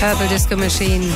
Purple Disco Machine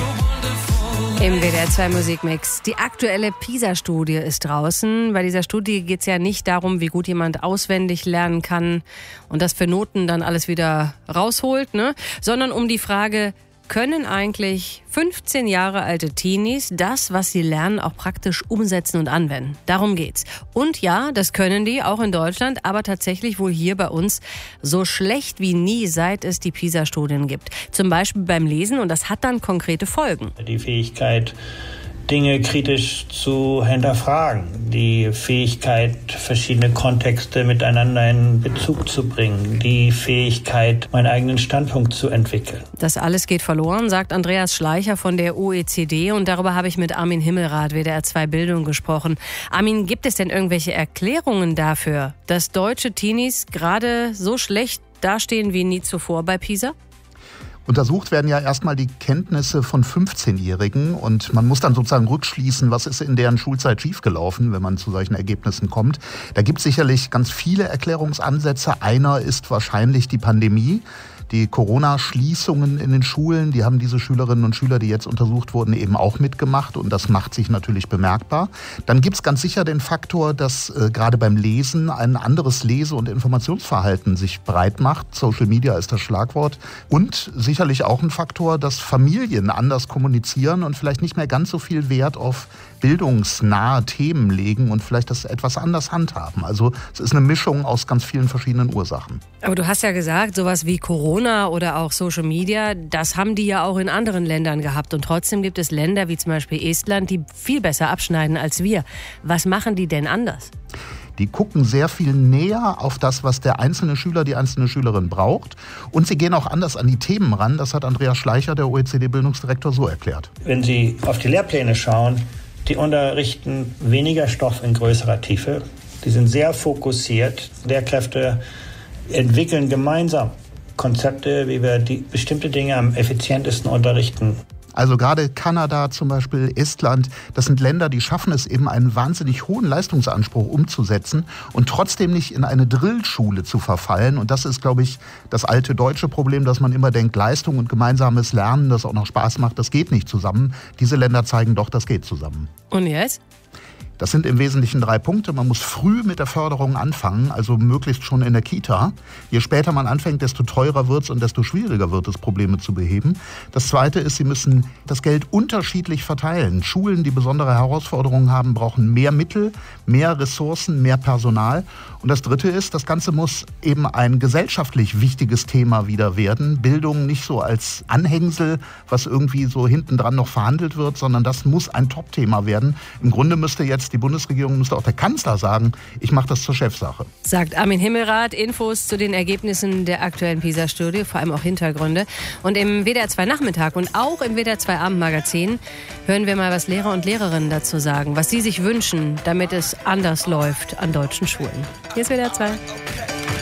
im WDR 2 Musikmix. Die aktuelle PISA-Studie ist draußen. Bei dieser Studie geht es ja nicht darum, wie gut jemand auswendig lernen kann und das für Noten dann alles wieder rausholt, ne? Sondern um die Frage, können eigentlich 15 Jahre alte Teenies das, was sie lernen, auch praktisch umsetzen und anwenden? Darum geht's. Und ja, das können die, auch in Deutschland, aber tatsächlich wohl hier bei uns so schlecht wie nie, seit es die PISA-Studien gibt. Zum Beispiel beim Lesen, und das hat dann konkrete Folgen. Die Fähigkeit, Dinge kritisch zu hinterfragen, die Fähigkeit, verschiedene Kontexte miteinander in Bezug zu bringen, die Fähigkeit, meinen eigenen Standpunkt zu entwickeln. Das alles geht verloren, sagt Andreas Schleicher von der OECD, und darüber habe ich mit Armin Himmelrath, WDR 2 Bildung, gesprochen. Armin, gibt es denn irgendwelche Erklärungen dafür, dass deutsche Teenies gerade so schlecht dastehen wie nie zuvor bei PISA? Untersucht werden ja erstmal die Kenntnisse von 15-Jährigen und man muss dann sozusagen rückschließen, was ist in deren Schulzeit schiefgelaufen, wenn man zu solchen Ergebnissen kommt. Da gibt es sicherlich ganz viele Erklärungsansätze. Einer ist wahrscheinlich die Pandemie. Die Corona-Schließungen in den Schulen, die haben diese Schülerinnen und Schüler, die jetzt untersucht wurden, eben auch mitgemacht und das macht sich natürlich bemerkbar. Dann gibt es ganz sicher den Faktor, dass gerade beim Lesen ein anderes Lese- und Informationsverhalten sich breit macht. Social Media ist das Schlagwort. Und sicherlich auch ein Faktor, dass Familien anders kommunizieren und vielleicht nicht mehr ganz so viel Wert auf bildungsnahe Themen legen und vielleicht das etwas anders handhaben. Also es ist eine Mischung aus ganz vielen verschiedenen Ursachen. Aber du hast ja gesagt, sowas wie Corona oder auch Social Media, das haben die ja auch in anderen Ländern gehabt. Und trotzdem gibt es Länder wie zum Beispiel Estland, die viel besser abschneiden als wir. Was machen die denn anders? Die gucken sehr viel näher auf das, was der einzelne Schüler, die einzelne Schülerin braucht. Und sie gehen auch anders an die Themen ran. Das hat Andreas Schleicher, der OECD-Bildungsdirektor, so erklärt. Wenn Sie auf die Lehrpläne schauen, die unterrichten weniger Stoff in größerer Tiefe. Die sind sehr fokussiert. Lehrkräfte entwickeln gemeinsam Konzepte, wie wir die bestimmte Dinge am effizientesten unterrichten. Also gerade Kanada zum Beispiel, Estland, das sind Länder, die schaffen es eben, einen wahnsinnig hohen Leistungsanspruch umzusetzen und trotzdem nicht in eine Drillschule zu verfallen. Und das ist, glaube ich, das alte deutsche Problem, dass man immer denkt, Leistung und gemeinsames Lernen, das auch noch Spaß macht, das geht nicht zusammen. Diese Länder zeigen doch, das geht zusammen. Und jetzt? Das sind im Wesentlichen 3 Punkte. Man muss früh mit der Förderung anfangen, also möglichst schon in der Kita. Je später man anfängt, desto teurer wird es und desto schwieriger wird es, Probleme zu beheben. Das Zweite ist, Sie müssen das Geld unterschiedlich verteilen. Schulen, die besondere Herausforderungen haben, brauchen mehr Mittel, mehr Ressourcen, mehr Personal. Und das Dritte ist, das Ganze muss eben ein gesellschaftlich wichtiges Thema wieder werden. Bildung nicht so als Anhängsel, was irgendwie so hinten dran noch verhandelt wird, sondern das muss ein Top-Thema werden. Im Grunde müsste jetzt die Bundesregierung, müsste auch der Kanzler sagen, ich mache das zur Chefsache. Sagt Armin Himmelrath. Infos zu den Ergebnissen der aktuellen PISA-Studie, vor allem auch Hintergründe. Und im WDR 2 Nachmittag und auch im WDR 2 Abendmagazin hören wir mal, was Lehrer und Lehrerinnen dazu sagen, was sie sich wünschen, damit es anders läuft an deutschen Schulen. Hier ist WDR 2.